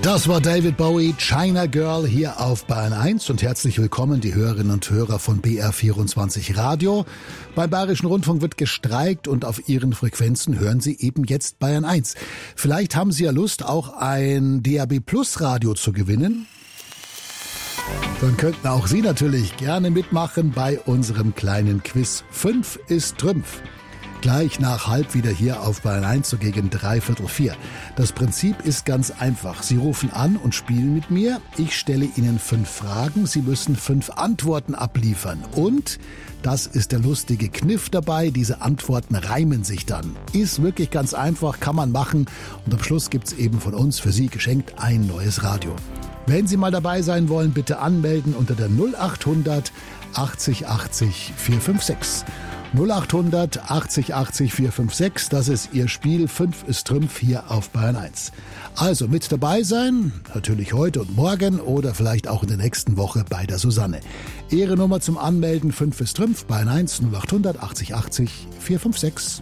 Das war David Bowie, China Girl hier auf Bayern 1 und herzlich willkommen die Hörerinnen und Hörer von BR24 Radio. Beim Bayerischen Rundfunk wird gestreikt und auf Ihren Frequenzen hören Sie eben jetzt Bayern 1. Vielleicht haben Sie ja Lust, auch ein DAB Plus Radio zu gewinnen. Dann könnten auch Sie natürlich gerne mitmachen bei unserem kleinen Quiz 5 ist Trümpf. Gleich nach halb wieder hier auf Bayern 1, so gegen 3:45. Das Prinzip ist ganz einfach. Sie rufen an und spielen mit mir. Ich stelle Ihnen 5 Fragen. Sie müssen 5 Antworten abliefern. Und, das ist der lustige Kniff dabei, diese Antworten reimen sich dann. Ist wirklich ganz einfach, kann man machen. Und am Schluss gibt's eben von uns für Sie geschenkt ein neues Radio. Wenn Sie mal dabei sein wollen, bitte anmelden unter der 0800 80 80 456. 0800 80 80 456, das ist Ihr Spiel, 5 ist Trümpf hier auf Bayern 1. Also mit dabei sein, natürlich heute und morgen oder vielleicht auch in der nächsten Woche bei der Susanne. Ihre Nummer zum Anmelden, 5 ist Trümpf, Bayern 1, 0800 80 80 456.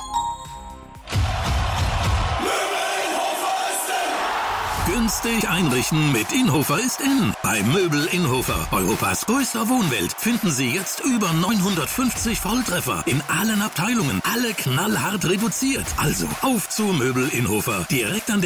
Günstig einrichten mit Inhofer ist in. Bei Möbel Inhofer, Europas größter Wohnwelt, finden Sie jetzt über 950 Volltreffer in allen Abteilungen. Alle knallhart reduziert. Also auf zu Möbel Inhofer. Direkt an der